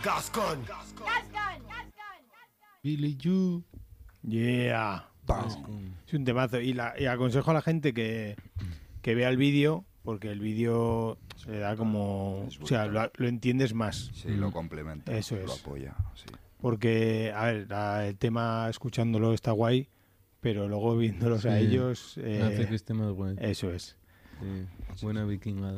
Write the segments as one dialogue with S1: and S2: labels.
S1: Gascon.
S2: Billy Joe.
S3: Yeah. Es un temazo. Y aconsejo a la gente que vea el vídeo, porque el vídeo se le da como... O sea, lo entiendes más.
S4: Sí, lo complementa.
S3: Eso es.
S4: Lo apoya, sí.
S3: Porque, a ver, el tema escuchándolo está guay, pero luego viéndolos a ellos...
S2: hace que esté más guay.
S3: Eso es.
S2: Sí, buena vikingada.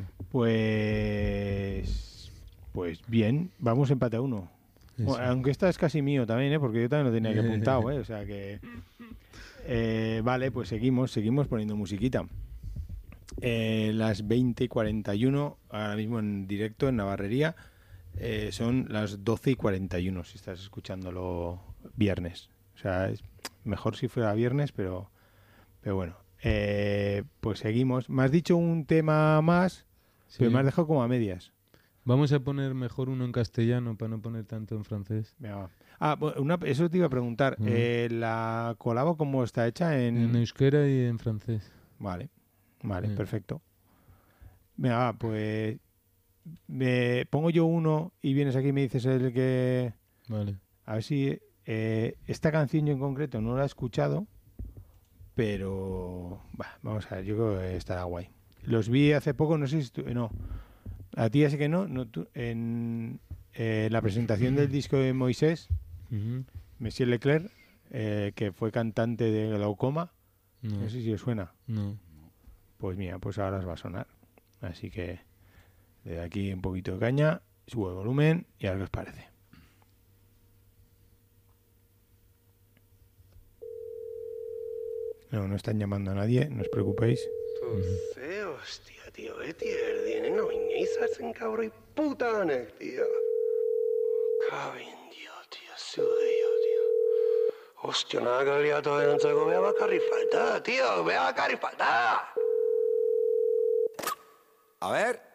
S3: Pues bien, vamos empate a 1. Bueno, aunque esta es casi mío también, porque yo también lo tenía que apuntado, o sea que... vale, pues seguimos poniendo musiquita. Las 20:41, ahora mismo en directo en Navarrería, son las 12:41 si estás escuchándolo viernes. O sea, es mejor si fuera viernes, pero bueno. Pues seguimos. Me has dicho un tema más, pero me has dejado como a medias.
S2: Vamos a poner mejor uno en castellano para no poner tanto en francés.
S3: Eso te iba a preguntar. ¿La colabo cómo está hecha?
S2: En euskera y en francés.
S3: Vale, perfecto. Venga, pues me pongo yo uno y vienes aquí y me dices el que...
S2: Vale.
S3: A ver si esta canción yo en concreto no la he escuchado, pero vamos a ver, yo creo que estará guay. Los vi hace poco, no sé si no. A ti así que no en la presentación del disco de Moisés, Monsieur Leclerc, que fue cantante de Glaucoma, no sé si os suena.
S2: No.
S3: Pues mira, pues ahora os va a sonar. Así que de aquí un poquito de caña, subo el volumen y a ver qué os parece. No están llamando a nadie, no os preocupéis.
S1: Hostia, tío, tienen no vinizas en cabrón y putanes, tío. Cabin, tío, suyo, tío. Hostia, nada que habría todo en un vea a carifalta, tío, vea a carifalta.
S4: A ver.